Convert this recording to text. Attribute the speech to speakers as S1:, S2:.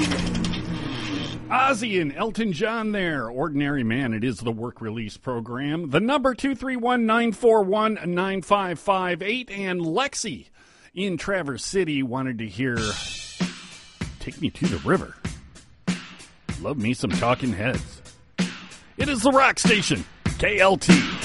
S1: Ozzy and Elton John there. Ordinary Man. It is the work release program. The number 231-941-9558. And Lexi in Traverse City wanted to hear Take Me to the River. Love me some Talking Heads. It is the Rock Station, KLT.